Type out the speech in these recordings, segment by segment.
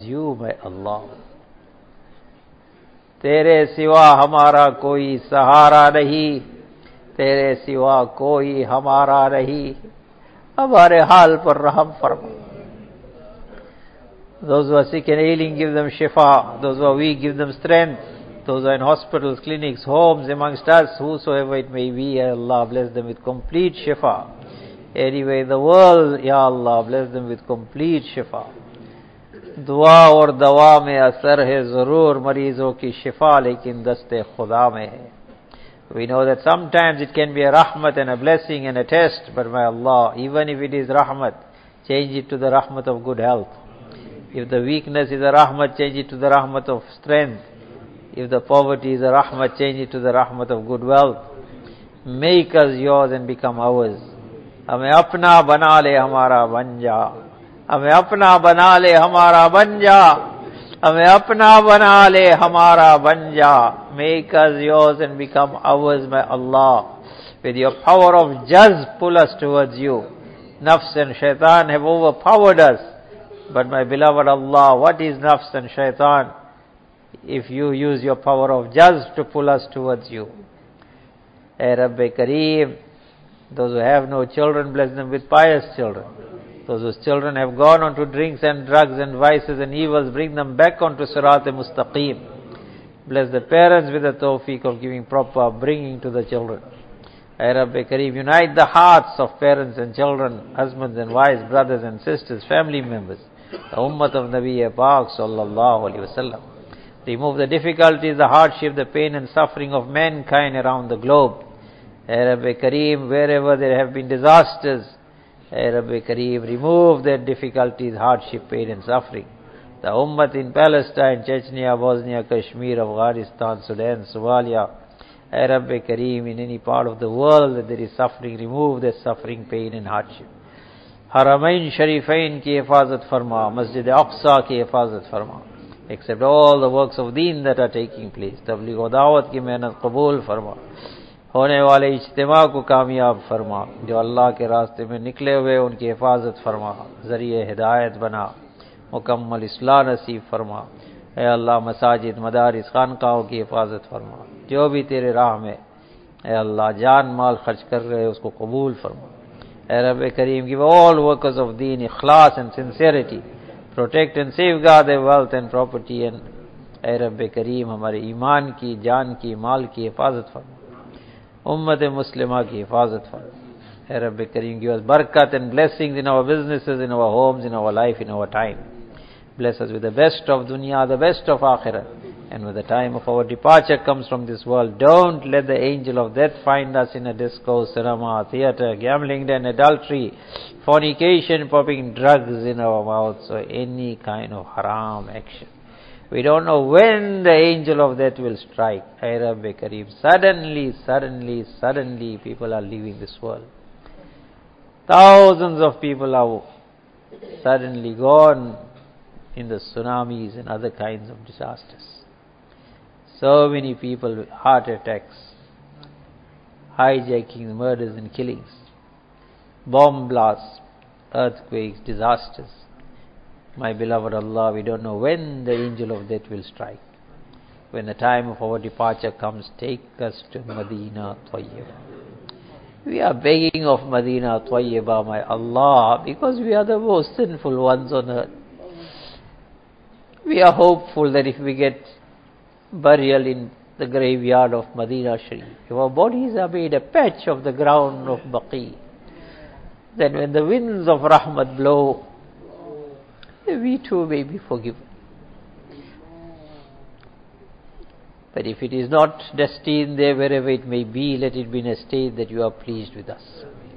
you, my Allah. तेरे सिवा हमारा कोई सहारा नहीं, तेरे सिवा कोई हमारा नहीं, हमारे हाल पर रहम फरमा. Those who are sick and ailing, give them shifa. Those who are weak, give them strength. Those who are in hospitals, clinics, homes, amongst us, whosoever it may be, Ya Allah, bless them with complete shifa. Anyway, the world, Ya Allah, bless them with complete shifa. दुआ और दवा में असर है जरूर मरीजों की शिफा, लेकिन दस्ते खुदा में है. We know that sometimes it can be a rahmat and a blessing and a test, but my Allah, even if it is rahmat, change it to the rahmat of good health. If the weakness is a rahmat, change it to the rahmat of strength. If the poverty is a rahmat, change it to the rahmat of good wealth. Make us yours and become ours. हमें अपना बना ले, हमारा बन जा. हमें अपना बना ले, हमारा बन जा. हमें अपना बना ले, हमारा बन जा. Make us yours and become ours, my Allah. With your power of jazb, pull us towards you. Nafs and shaitan have overpowered us. But my beloved Allah, what is nafs and shaitan? If you use your power of jazb to pull us towards you. Hey Rabbi Kareem, those who have no children, bless them with pious children. Those whose children have gone on to drinks and drugs and vices and evils, bring them back onto Sirat-e-Mustaqim. Bless the parents with the tawfiq of giving proper upbringing to the children. Ay Rabbi Kareem, unite the hearts of parents and children, husbands and wives, brothers and sisters, family members, the ummah of Nabi Pak sallallahu alaihi wasallam. Remove the difficulties, the hardship, the pain and suffering of mankind around the globe. Ay Rabbi Kareem, wherever there have been disasters, Ay Rabbi Kareem, remove their difficulties, hardship, pain and suffering. The ummah in Palestine, Chechnya, Bosnia, Kashmir, Afghanistan, Sudan, Somalia, Ay Rabbi Kareem, in any part of the world that there is suffering, remove their suffering, pain and hardship. Haramain Sharifain ki hifazat farma, Masjid Aqsa ki hifazat farma. Accept all the works of deen that are taking place. Tabligh wa da'wat ki mehnat qabul farma. होने वाले इज्तिमा को कामयाब फरमा. जो अल्लाह के रास्ते में निकले हुए उनकी हिफाजत फरमा. ज़रिए हिदायत बना. मुकम्मल इस्लाह नसीब फरमा. ऐ अल्लाह मसाजिद, मदारिस, खानकाहों की हिफाजत फरमा. जो भी तेरे राह में ऐ अल्लाह जान माल खर्च कर रहे उसको कबूल फरमा. ऐ रब करीम, give all workers of deen ikhlas and sincerity. Protect and safeguard their wealth and property. And ऐ रब करीम, हमारे ईमान की, जान की, माल की हिफाजत फरमा. उम्मत मुस्लिमा की हिफाजत फरमा. Hey Rabbi Kareem, give us barakat and blessings in our businesses, in our homes, in our life, in our time. Bless us with the best of dunya, the best of akhirah. And when the time of our departure comes from this world, don't let the angel of death find us in a disco, cinema, theater, gambling den, adultery, fornication, popping drugs in our mouths, or any kind of haram action. We don't know when the angel of death will strike. Ay Rabbi Kareem, suddenly people are leaving this world. Thousands of people are suddenly gone in the tsunamis and other kinds of disasters. So many people with heart attacks, hijacking, murders and killings, bomb blasts, earthquakes, disasters. My beloved Allah, we don't know when the angel of death will strike. When the time of our departure comes, take us to Medina Tayyibah. We are begging of Medina Tayyibah, my Allah, because we are the most sinful ones on earth. We are hopeful that if we get burial in the graveyard of Medina Sharif, if our bodies are made a patch of the ground of Baqi, then when the winds of Rahmat blow, we too may be forgiven. But if it is not destined there, wherever it may be, let it be in a state that you are pleased with us.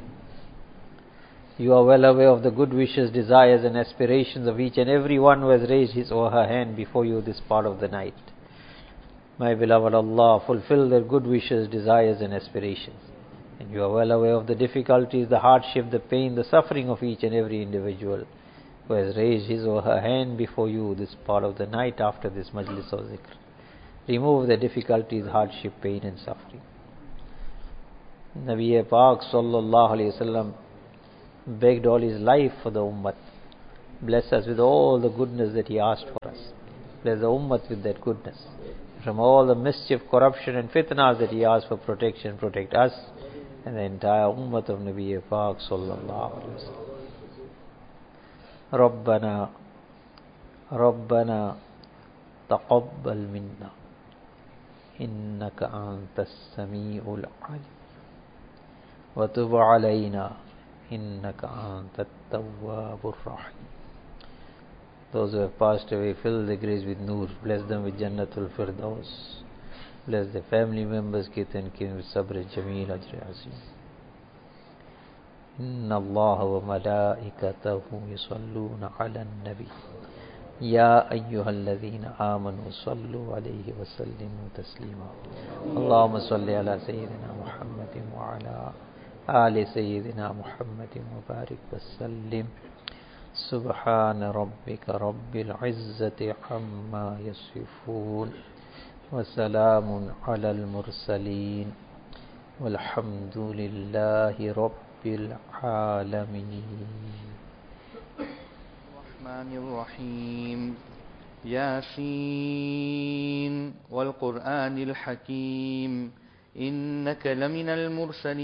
You are well aware of the good wishes, desires and aspirations of each and every one who has raised his or her hand before you this part of the night. My beloved Allah, fulfill their good wishes, desires and aspirations. And you are well aware of the difficulties, the hardship, the pain, the suffering of each and every individual who has raised his or her hand before you this part of the night after this majlis of zikr. Remove the difficulties, hardship, pain and suffering. Nabi Pak sallallahu alayhi wasallam begged all his life for the ummah. Bless us with all the goodness that He asked for us. Bless the ummah with that goodness. From all the mischief, corruption and fitnas that He asked for protection, protect us and the entire ummah of Nabi Pak sallallahu alaihi wasallam. ربنا تقبل منا إنك أنت السميع العليم وتب علينا إنك أنت التواب الرحيم. Those who have passed away, fill the graves with nur. Bless them with Jannatul Firdaus. Bless the family members, kith and kin with Sabr Jameel Ajr Azim. Inna Allah wa malaikatahu yusalluna ala nabi. Ya ayyuhalladhina amanu sallu alayhi wa sallimu taslima. Allahumma salli ala Sayyidina Muhammadin wa ala ali Sayyidina Muhammadin wa barik wa sallim. سبحان ربك رب العزة عما يصفون وسلام على المرسلين والحمد لله رب العالمين. الرحمن الرحيم. ياسين والقرآن الحكيم إنك لمن المرسلين.